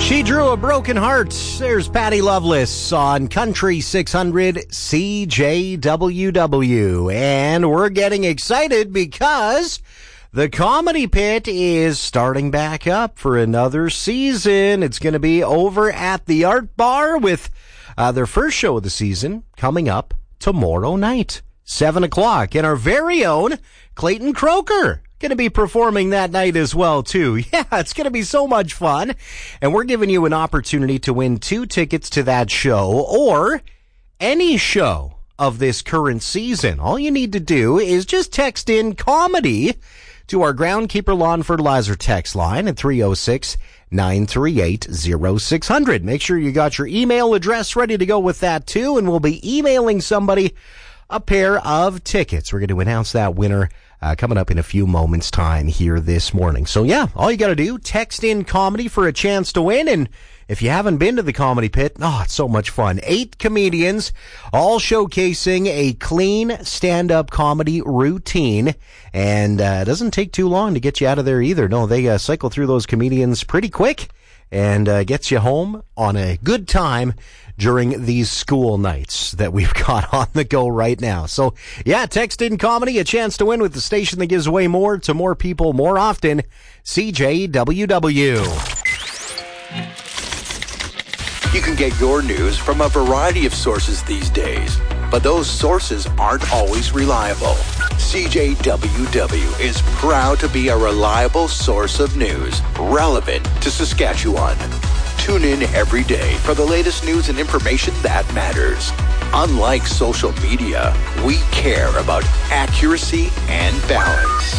She drew a broken heart. There's Patty Loveless on Country 600 CJWW. And we're getting excited because the Comedy Pit is starting back up for another season. It's going to be over at the Art Bar with their first show of the season coming up tomorrow night, 7 o'clock. And our very own Clayton Croker going to be performing that night as well, too. Yeah, it's going to be so much fun. And we're giving you an opportunity to win 2 tickets to that show or any show of this current season. All you need to do is just text in comedy to our Groundkeeper Lawn Fertilizer text line at 306-938-0600. Make sure you got your email address ready to go with that, too, and we'll be emailing somebody a pair of tickets. We're going to announce that winner coming up in a few moments' time here this morning. So, yeah, all you got to do, text in comedy for a chance to win. And if you haven't been to the Comedy Pit, it's so much fun. 8 comedians, all showcasing a clean stand-up comedy routine. And it doesn't take too long to get you out of there either. No, they cycle through those comedians pretty quick and gets you home on a good time during these school nights that we've got on the go right now. So, yeah, text in comedy, a chance to win with the station that gives away more to more people more often, CJWW. You can get your news from a variety of sources these days, but those sources aren't always reliable. CJWW is proud to be a reliable source of news relevant to Saskatchewan. Tune in every day for the latest news and information that matters. Unlike social media, we care about accuracy and balance.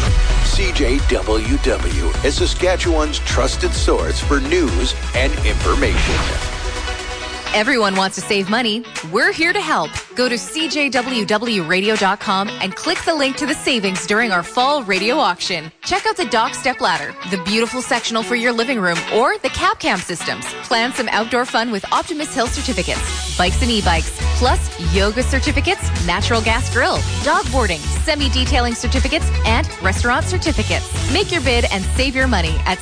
CJWW is Saskatchewan's trusted source for news and information. Everyone wants to save money. We're here to help. Go to cjwwradio.com and click the link to the savings during our fall radio auction. Check out the Dock Step Ladder, the beautiful sectional for your living room, or the CapCam systems. Plan some outdoor fun with Optimus Hill certificates, bikes and e-bikes, plus yoga certificates, natural gas grill, dog boarding, semi-detailing certificates, and restaurant certificates. Make your bid and save your money at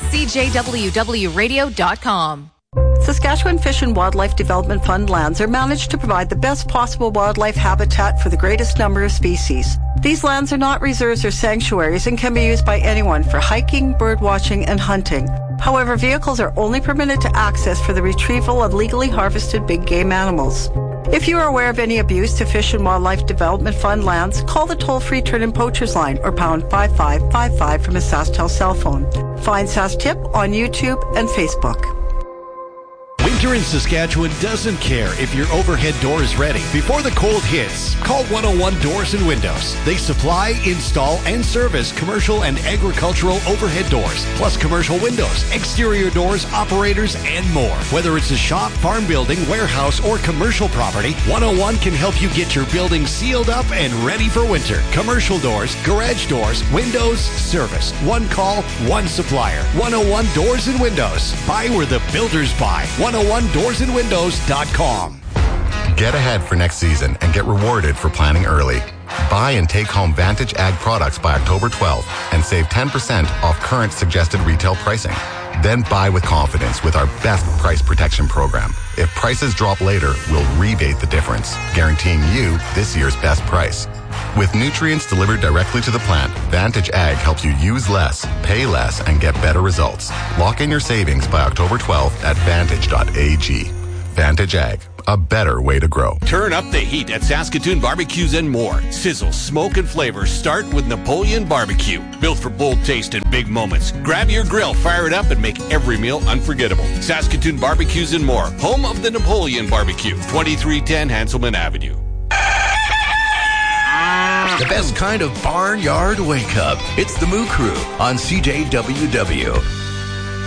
cjwwradio.com. Saskatchewan Fish and Wildlife Development Fund lands are managed to provide the best possible wildlife habitat for the greatest number of species. These lands are not reserves or sanctuaries and can be used by anyone for hiking, bird watching, and hunting. However, vehicles are only permitted to access for the retrieval of legally harvested big game animals. If you are aware of any abuse to Fish and Wildlife Development Fund lands, call the toll-free Turn and Poachers line or pound 5555 from a SaskTel cell phone. Find SaskTip on YouTube and Facebook. Winter in Saskatchewan doesn't care if your overhead door is ready. Before the cold hits, call 101 Doors and Windows. They supply, install, and service commercial and agricultural overhead doors, plus commercial windows, exterior doors, operators, and more. Whether it's a shop, farm building, warehouse, or commercial property, 101 can help you get your building sealed up and ready for winter. Commercial doors, garage doors, windows, service. One call, one supplier. 101 Doors and Windows. Buy where the builders buy. 101doorsandwindows.com. Get ahead for next season and get rewarded for planning early. Buy and take home Vantage Ag products by October 12th and save 10% off current suggested retail pricing. Then buy with confidence with our best price protection program. If prices drop later, we'll rebate the difference, guaranteeing you this year's best price. With nutrients delivered directly to the plant, Vantage Ag helps you use less, pay less, and get better results. Lock in your savings by October 12th at vantage.ag. Vantage Ag, a better way to grow. Turn up the heat at Saskatoon Barbecues and more. Sizzle, smoke, and flavor start with Napoleon Barbecue. Built for bold taste and big moments. Grab your grill, fire it up, and make every meal unforgettable. Saskatoon Barbecues and more. Home of the Napoleon Barbecue. 2310 Hanselman Avenue. The best kind of barnyard wake-up. It's the Moo Crew on CJWW.